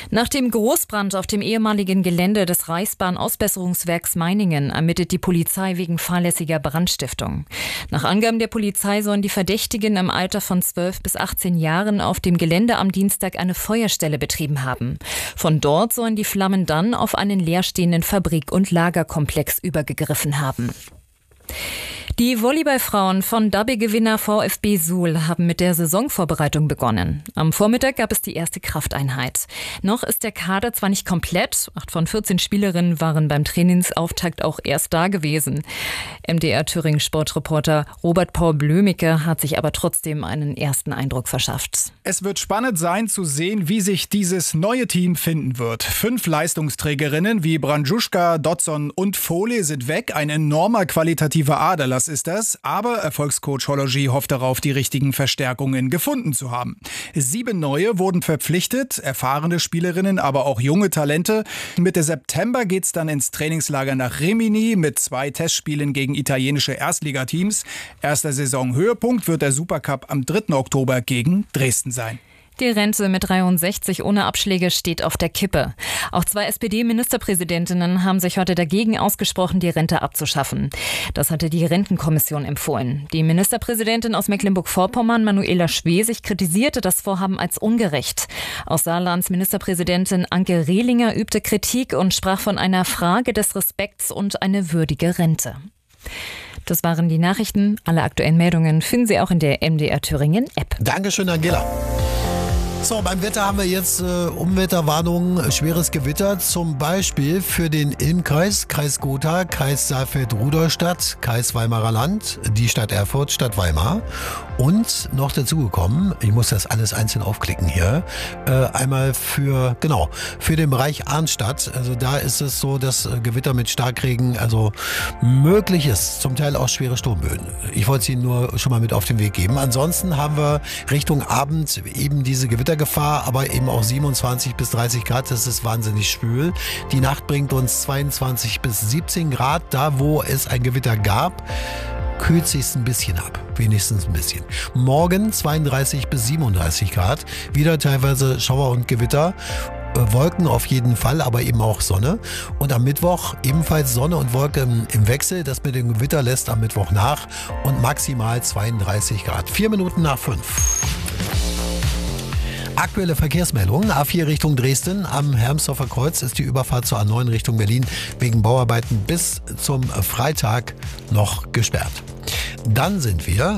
Nach dem Großbrand auf dem ehemaligen Gelände des Reichsbahn-Ausbesserungswerks Meiningen ermittelt die Polizei wegen fahrlässiger Brandstiftung. Nach Angaben der Polizei sollen die Verdächtigen im Alter von 12 bis 18 Jahren auf dem Gelände am Dienstag eine Feuerstelle betrieben haben. Von dort sollen die Flammen dann auf einen leerstehenden Fabrik- und Lagerkomplex übergegriffen haben. Die Volleyballfrauen von Derby-Gewinner VfB Suhl haben mit der Saisonvorbereitung begonnen. Am Vormittag gab es die erste Krafteinheit. Noch ist der Kader zwar nicht komplett, 8 von 14 Spielerinnen waren beim Trainingsauftakt auch erst da gewesen. MDR Thüringen Sportreporter Robert Paul Blömicke hat sich aber trotzdem einen ersten Eindruck verschafft. Es wird spannend sein zu sehen, wie sich dieses neue Team finden wird. 5 Leistungsträgerinnen wie Brandjuszka, Dodson und Foley sind weg. Ein enormer qualitativer Aderlass ist das, aber Erfolgscoach Hollogy hofft darauf, die richtigen Verstärkungen gefunden zu haben. 7 neue wurden verpflichtet, erfahrene Spielerinnen, aber auch junge Talente. Mitte September geht's dann ins Trainingslager nach Rimini mit 2 Testspielen gegen italienische Erstligateams. Erster Saisonhöhepunkt wird der Supercup am 3. Oktober gegen Dresden sein. Die Rente mit 63 ohne Abschläge steht auf der Kippe. Auch 2 SPD-Ministerpräsidentinnen haben sich heute dagegen ausgesprochen, die Rente abzuschaffen. Das hatte die Rentenkommission empfohlen. Die Ministerpräsidentin aus Mecklenburg-Vorpommern, Manuela Schwesig, kritisierte das Vorhaben als ungerecht. Aus Saarlands Ministerpräsidentin Anke Rehlinger übte Kritik und sprach von einer Frage des Respekts und eine würdige Rente. Das waren die Nachrichten. Alle aktuellen Meldungen finden Sie auch in der MDR Thüringen App. Dankeschön, Angela. So, beim Wetter haben wir jetzt Unwetterwarnungen, schweres Gewitter, zum Beispiel für den Ilmkreis, Kreis Gotha, Kreis Saalfeld-Rudolstadt, Kreis Weimarer Land, die Stadt Erfurt, Stadt Weimar. Und noch dazugekommen, ich muss das alles einzeln aufklicken hier, einmal für den Bereich Arnstadt. Also da ist es so, dass Gewitter mit Starkregen also möglich ist, zum Teil auch schwere Sturmböen. Ich wollte es Ihnen nur schon mal mit auf den Weg geben. Ansonsten haben wir Richtung Abend eben diese Gewittergefahr, aber eben auch 27 bis 30 Grad, das ist wahnsinnig schwül. Die Nacht bringt uns 22 bis 17 Grad, da wo es ein Gewitter gab. Kühlt sich ein bisschen ab, wenigstens ein bisschen. Morgen 32 bis 37 Grad, wieder teilweise Schauer und Gewitter. Wolken auf jeden Fall, aber eben auch Sonne. Und am Mittwoch ebenfalls Sonne und Wolken im Wechsel. Das mit dem Gewitter lässt am Mittwoch nach und maximal 32 Grad. 4 Minuten nach 5. Aktuelle Verkehrsmeldungen. A4 Richtung Dresden. Am Hermsdorfer Kreuz ist die Überfahrt zur A9 Richtung Berlin wegen Bauarbeiten bis zum Freitag noch gesperrt. Dann sind wir